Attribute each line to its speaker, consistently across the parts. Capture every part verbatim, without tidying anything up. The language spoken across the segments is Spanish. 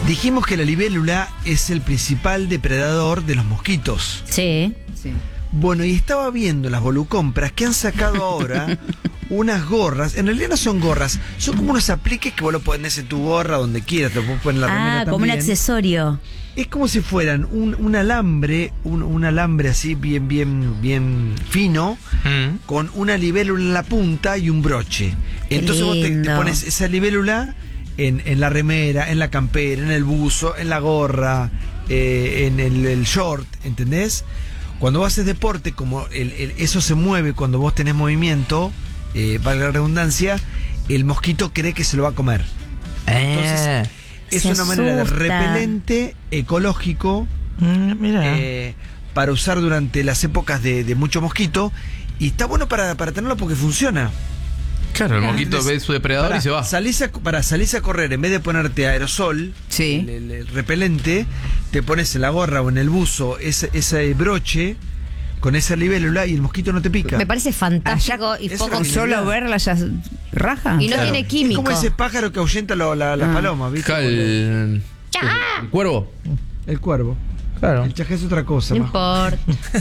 Speaker 1: Dijimos que la libélula es el principal depredador de los mosquitos.
Speaker 2: Sí. Sí.
Speaker 1: Bueno, y estaba viendo las Volucompras que han sacado ahora unas gorras. En realidad no son gorras, son como unos apliques que vos lo pones en tu gorra donde quieras, te lo puedes poner en la remera
Speaker 2: Ah,
Speaker 1: también.
Speaker 2: como un accesorio.
Speaker 1: Es como si fueran un, un alambre, un, un alambre así bien, bien, bien fino, mm. con una libélula en la punta y un broche. Entonces vos te, te pones esa libélula en, en la remera, en la campera, en el buzo, en la gorra, eh, en el, el short, ¿entendés? Cuando vos haces deporte, como el, el, eso se mueve cuando vos tenés movimiento, eh, valga la redundancia, el mosquito cree que se lo va a comer. Entonces, es una manera de repelente ecológico
Speaker 3: mm, mira.
Speaker 1: Eh, para usar durante las épocas de, de mucho mosquito. Y está bueno para, para tenerlo porque funciona.
Speaker 4: Claro, el mosquito ve su depredador
Speaker 1: para,
Speaker 4: y se va.
Speaker 1: Salís a, para salís a correr, en vez de ponerte aerosol,
Speaker 3: sí.
Speaker 1: el, el, el repelente, te pones en la gorra o en el buzo ese, ese broche con esa libélula y el mosquito no te pica.
Speaker 2: Me parece fantástico.
Speaker 3: Allá,
Speaker 2: y
Speaker 3: es
Speaker 2: poco
Speaker 3: solo verla ya raja.
Speaker 2: Y no
Speaker 1: claro.
Speaker 2: tiene químico.
Speaker 1: Es como ese pájaro que ahuyenta lo, la, las
Speaker 3: ah.
Speaker 1: palomas, ¿viste?
Speaker 4: El, el, el cuervo.
Speaker 1: El cuervo.
Speaker 4: Claro.
Speaker 1: El chajé es otra cosa.
Speaker 2: No
Speaker 1: más.
Speaker 2: importa.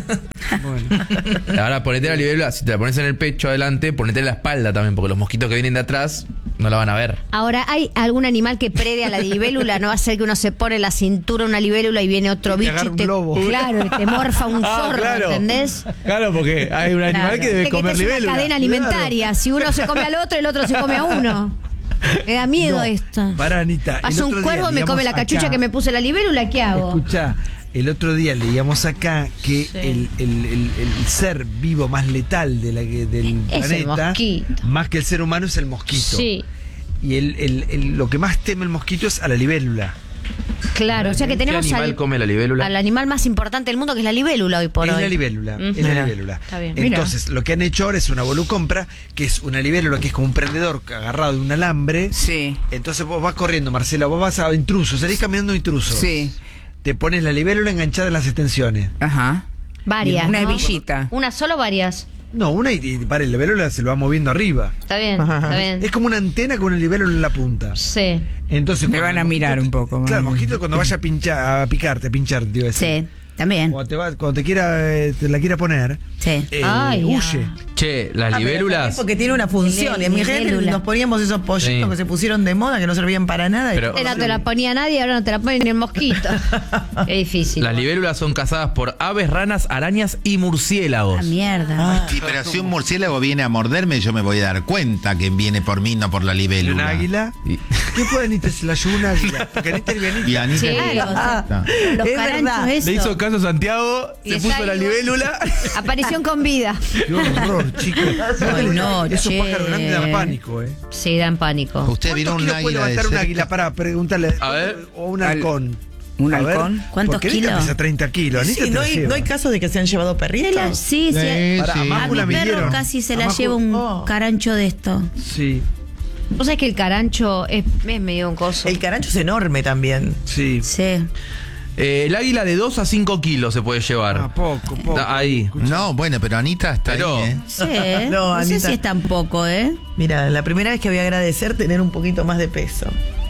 Speaker 1: Bueno.
Speaker 4: Ahora ponete la libélula, si te la pones en el pecho adelante, ponete en la espalda también, porque los mosquitos que vienen de atrás no la van a ver.
Speaker 2: Ahora, ¿hay algún animal que prede a la libélula? No va a ser que uno se pone en la cintura una libélula y viene otro
Speaker 1: y
Speaker 2: bicho
Speaker 1: te
Speaker 2: y te,
Speaker 1: globo.
Speaker 2: claro, y te morfa un
Speaker 4: Ah,
Speaker 2: zorro,
Speaker 4: claro.
Speaker 2: ¿entendés?
Speaker 4: Claro, porque hay un animal
Speaker 2: Claro.
Speaker 4: que debe
Speaker 2: Es
Speaker 4: comer
Speaker 2: esta es
Speaker 4: libélula.
Speaker 2: una cadena alimentaria. Si uno se come al otro, el otro se come a uno. Me da miedo
Speaker 1: No,
Speaker 2: esto.
Speaker 1: Pará, Anita.
Speaker 2: Pasa un cuervo, me come la cachucha
Speaker 1: acá,
Speaker 2: que me puse la libélula, ¿qué hago?
Speaker 1: Escuchá, el otro día leíamos acá que
Speaker 2: Sí.
Speaker 1: el, el, el, el ser vivo más letal de la, del
Speaker 2: Es el
Speaker 1: planeta,
Speaker 2: mosquito.
Speaker 1: más que el ser humano, es el mosquito.
Speaker 2: Sí,
Speaker 1: Y el, el, el- lo que más teme el mosquito es a la libélula.
Speaker 2: claro. O sea que
Speaker 4: ¿Qué
Speaker 2: tenemos
Speaker 4: animal
Speaker 2: al,
Speaker 4: come la libélula?
Speaker 2: al animal más importante del mundo, que es la libélula hoy por
Speaker 1: es
Speaker 2: hoy.
Speaker 1: la libélula,
Speaker 2: Ujú.
Speaker 1: es la
Speaker 3: Mira.
Speaker 1: libélula.
Speaker 2: Está bien.
Speaker 1: Entonces, lo que han hecho ahora es una volucompra, que es una libélula que es como un prendedor agarrado de un alambre.
Speaker 3: Sí.
Speaker 1: Entonces vos vas corriendo, Marcela, vos vas a intruso, salís caminando intruso.
Speaker 3: Sí.
Speaker 1: Te pones la libélula enganchada en las extensiones.
Speaker 3: Ajá.
Speaker 2: Varias.
Speaker 3: Una
Speaker 2: ¿no?
Speaker 3: hebillita.
Speaker 2: ¿Una sola o varias?
Speaker 1: No, una y, y para el libélula se lo va moviendo arriba.
Speaker 2: Está bien, está bien.
Speaker 1: Es como una antena con el libélula en la punta.
Speaker 2: Sí.
Speaker 1: Entonces
Speaker 3: Me
Speaker 1: cuando
Speaker 3: van a
Speaker 1: el
Speaker 3: mirar
Speaker 1: mosquito-
Speaker 3: un poco.
Speaker 1: Claro, el mosquito cuando vaya a pinchar, a picarte, a pinchar, te iba a decir.
Speaker 2: Sí, también.
Speaker 1: Cuando te, va, cuando te quiera, eh, te la quiera poner,
Speaker 2: Sí.
Speaker 1: eh,
Speaker 2: Ay,
Speaker 1: huye.
Speaker 4: Che, las
Speaker 5: Ah, pero
Speaker 4: libélulas.
Speaker 5: también porque tiene una función. En mi gente
Speaker 2: Libélula.
Speaker 5: nos poníamos esos pollitos
Speaker 4: Sí.
Speaker 5: que se pusieron de moda, que no servían para nada. y
Speaker 4: Pero-
Speaker 5: todo
Speaker 2: Antes no
Speaker 5: se-
Speaker 2: te la ponía nadie, ahora no te la pone ni el mosquito. Es difícil.
Speaker 4: Las libélulas son cazadas por aves, ranas, arañas y murciélagos.
Speaker 2: Ah, mierda.
Speaker 6: Sí, pero si un murciélago viene a morderme, yo me voy a dar cuenta que viene por mí, no por la
Speaker 1: ¿Y
Speaker 6: libélula.
Speaker 1: una águila?
Speaker 4: Y-
Speaker 1: ¿Qué fue, Anita? Se la llevó una águila. Porque Anita es Anita.
Speaker 6: Y Anita-
Speaker 2: Sí,
Speaker 5: Claro.
Speaker 2: o sea,
Speaker 6: Ah.
Speaker 2: los
Speaker 5: Es
Speaker 2: caranchos,
Speaker 5: verdad.
Speaker 2: eso.
Speaker 4: Le hizo caso a Santiago,
Speaker 2: Y
Speaker 4: se
Speaker 2: está
Speaker 4: puso la
Speaker 2: ahí,
Speaker 4: libélula.
Speaker 2: Aparición con vida.
Speaker 1: Qué horror, chicos.
Speaker 2: Ay, no,
Speaker 1: Esos
Speaker 2: che.
Speaker 1: pájaros grandes dan pánico, ¿eh?
Speaker 2: Sí, dan pánico.
Speaker 6: ¿Usted vieron
Speaker 1: ¿Cuántos
Speaker 6: un
Speaker 1: kilos puede
Speaker 6: águila de
Speaker 1: levantar un
Speaker 6: cerca?
Speaker 1: águila? Para preguntarle.
Speaker 4: A ver.
Speaker 1: O un
Speaker 3: Al-
Speaker 1: halcón.
Speaker 3: ¿Un
Speaker 1: A ver,
Speaker 3: halcón?
Speaker 2: ¿Cuántos
Speaker 1: porque Anita
Speaker 2: kilos?
Speaker 1: pesa treinta kilos. Anita
Speaker 5: Sí,
Speaker 1: te
Speaker 5: no
Speaker 1: la
Speaker 5: hay,
Speaker 1: lleva.
Speaker 5: no hay casos de que se han llevado
Speaker 2: Se
Speaker 5: perritos.
Speaker 2: la- sí, sí.
Speaker 6: Sí,
Speaker 1: Para,
Speaker 6: sí.
Speaker 1: a
Speaker 2: A
Speaker 1: Majo
Speaker 2: mi
Speaker 1: la
Speaker 2: perro
Speaker 1: midieron.
Speaker 2: casi se
Speaker 1: A
Speaker 2: la
Speaker 1: Majo-
Speaker 2: lleva un
Speaker 5: Oh.
Speaker 2: carancho de esto.
Speaker 1: Sí,
Speaker 2: ¿Vos sabés que el carancho es, es medio un coso?
Speaker 5: El carancho es enorme también.
Speaker 1: sí.
Speaker 2: Sí.
Speaker 4: Eh, el águila de dos a cinco kilos se puede llevar.
Speaker 1: Ah, poco, poco.
Speaker 4: Da- ahí.
Speaker 6: No, bueno, pero Anita está
Speaker 4: Pero-
Speaker 6: ahí, ¿eh?
Speaker 2: Sí, ¿eh?
Speaker 5: No,
Speaker 2: no, sé
Speaker 5: Anita.
Speaker 2: si es tan poco, ¿eh?
Speaker 5: Mira, la primera vez que voy a agradecer tener un poquito más de peso.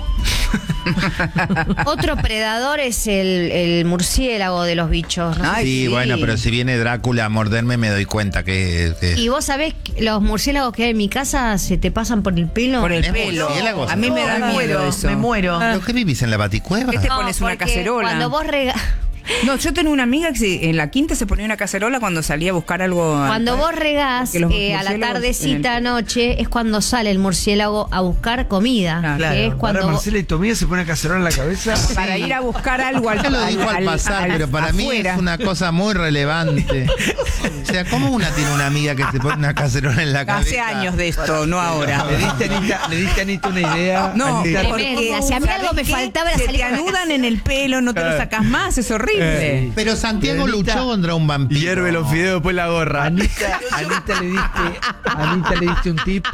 Speaker 2: Otro predador es el, el murciélago de los bichos. ¿no?
Speaker 3: Ay,
Speaker 6: sí,
Speaker 3: sí.
Speaker 6: bueno, pero si viene Drácula a morderme me doy cuenta que... que-
Speaker 2: Y vos sabés que los murciélagos que hay en mi casa se te pasan por el pelo.
Speaker 3: Por el
Speaker 6: ¿Es
Speaker 3: pelo.
Speaker 6: murciélago?
Speaker 3: A mí me
Speaker 5: No,
Speaker 3: da
Speaker 5: me
Speaker 3: miedo
Speaker 5: muero,
Speaker 3: eso.
Speaker 5: me muero.
Speaker 6: ¿Pero qué vivís en la baticueva?
Speaker 3: ¿Qué te
Speaker 2: No,
Speaker 3: pones una
Speaker 2: porque
Speaker 3: cacerola?
Speaker 2: Cuando vos regas.
Speaker 3: No, yo tenía una amiga que se- en la quinta se ponía una cacerola cuando salía a buscar algo. al-
Speaker 2: Cuando vos regás
Speaker 3: Porque los
Speaker 2: eh, a la
Speaker 3: murciélagos
Speaker 2: tardecita
Speaker 3: en el-
Speaker 2: noche es cuando sale el murciélago a buscar comida.
Speaker 3: Claro.
Speaker 2: Que es
Speaker 1: Ahora
Speaker 2: cuando vos-
Speaker 1: Marcela y Tomía se pone una cacerola en la cabeza.
Speaker 3: Para ir a buscar algo al
Speaker 6: Ya lo dijo al pasar, pero para mí
Speaker 3: afuera.
Speaker 6: es una cosa muy relevante. O sea, ¿cómo una tiene una amiga que se pone una cacerola en la cabeza?
Speaker 3: Hace años de esto, no ahora.
Speaker 1: Le diste, a Anita, le diste a Anita una idea.
Speaker 3: No,
Speaker 1: Anita,
Speaker 2: Tremenda. Si a mí algo me
Speaker 3: ¿sabés qué?
Speaker 2: faltaba era
Speaker 3: Se
Speaker 2: salir
Speaker 3: te
Speaker 2: con la
Speaker 3: anudan en el pelo, no te lo sacas más, es horrible.
Speaker 1: Eh,
Speaker 6: Pero Santiago
Speaker 1: Anita-
Speaker 6: luchó contra un vampiro.
Speaker 4: Hierve los fideos después la gorra.
Speaker 1: Anita, Anita le diste, Anita le diste un tip.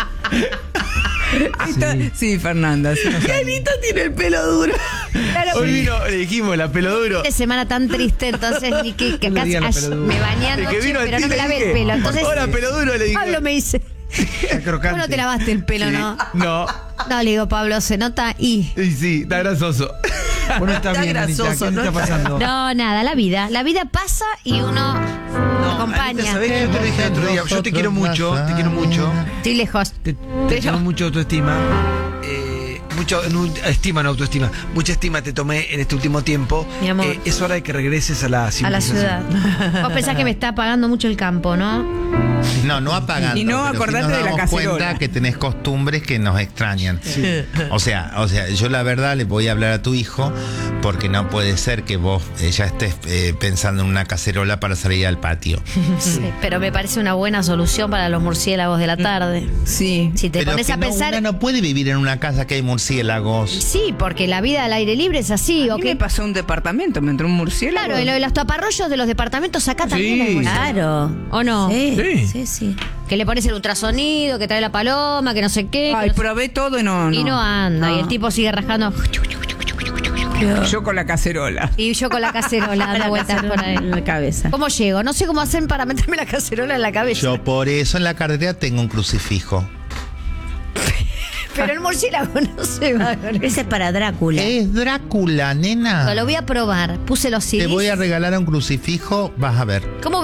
Speaker 3: Sí, sí Fernanda. Sí, no sabía.
Speaker 5: Anita tiene el pelo duro.
Speaker 2: Claro,
Speaker 4: Hoy vino, le dijimos, la pelo duro.
Speaker 2: de semana tan triste, entonces ni que, que
Speaker 1: No le
Speaker 2: acá
Speaker 1: digan la
Speaker 2: ay,
Speaker 1: pelo duro.
Speaker 2: me bañé
Speaker 4: El que
Speaker 2: anoche,
Speaker 4: vino al
Speaker 2: pero no
Speaker 4: ti
Speaker 2: me
Speaker 4: le
Speaker 2: lavé el
Speaker 4: dije,
Speaker 2: pelo. Entonces,
Speaker 4: hola, pelo duro, le dije.
Speaker 2: Pablo me dice,
Speaker 1: Está crocante.
Speaker 2: Vos no te lavaste el pelo, ¿no?
Speaker 4: No.
Speaker 2: No, le digo, Pablo, se nota y...
Speaker 4: Y sí, está grasoso.
Speaker 1: Bueno, está,
Speaker 5: Está
Speaker 1: bien, Anita.
Speaker 5: grasoso,
Speaker 1: ¿Qué
Speaker 5: ¿no?
Speaker 1: está pasando?
Speaker 2: No, nada, la vida. La vida pasa y uno acompaña.
Speaker 1: Anita, ¿sabés que yo te lo dije el otro día? Yo te quiero mucho, te quiero mucho.
Speaker 2: Estoy lejos.
Speaker 1: Te, te tengo mucho autoestima. Eh, mucho, no, estima, no autoestima. Mucha estima te tomé en este último tiempo.
Speaker 2: Mi amor.
Speaker 1: Eh, es hora de que regreses a la
Speaker 2: A la
Speaker 1: civilización.
Speaker 2: ciudad. Vos pensás que me está pagando mucho el campo, ¿no?
Speaker 6: No, no apagando.
Speaker 3: Y no
Speaker 6: pero sí
Speaker 3: acordate
Speaker 6: nos
Speaker 3: de la
Speaker 6: damos
Speaker 3: cacerola.
Speaker 6: cuenta que tenés costumbres que nos extrañan. O sea, o sea, yo la verdad le voy a hablar a tu hijo porque no puede ser que vos eh, ya estés eh, pensando en una cacerola para salir al patio.
Speaker 2: Sí, pero me parece una buena solución para los murciélagos de la tarde.
Speaker 3: Sí.
Speaker 2: Si te
Speaker 6: Pero
Speaker 2: pones
Speaker 6: que
Speaker 2: a
Speaker 6: no,
Speaker 2: pensar...
Speaker 6: uno no puede vivir en una casa que hay murciélagos.
Speaker 2: Sí, porque la vida al aire libre es así.
Speaker 3: A
Speaker 2: ¿O
Speaker 3: mí
Speaker 2: qué?
Speaker 3: me pasó un departamento, me entró un murciélago.
Speaker 2: Claro, y lo de los taparrollos de los departamentos acá también hay murciélagos.
Speaker 5: Claro.
Speaker 2: ¿O no?
Speaker 5: Sí,
Speaker 4: Sí.
Speaker 5: sí, sí.
Speaker 2: Que le pones el ultrasonido, que trae la paloma, que no sé qué. que
Speaker 3: Ay,
Speaker 2: no sé-
Speaker 3: probé todo y no,
Speaker 2: Y no anda.
Speaker 3: No.
Speaker 2: Y el tipo sigue rajando.
Speaker 3: Yo con la cacerola.
Speaker 2: Y yo con la cacerola dando vueltas por ahí.
Speaker 5: En la cabeza.
Speaker 2: ¿Cómo llego? No sé cómo hacen para meterme la cacerola en la cabeza.
Speaker 6: Yo por eso en la carretera tengo un crucifijo.
Speaker 2: Pero el murciélago no se va.
Speaker 5: Ese es para Drácula.
Speaker 6: Es Drácula, nena.
Speaker 2: Lo voy a probar. Puse los C
Speaker 6: Te
Speaker 2: Ds.
Speaker 6: voy a regalar un crucifijo, vas a ver.
Speaker 2: ¿Cómo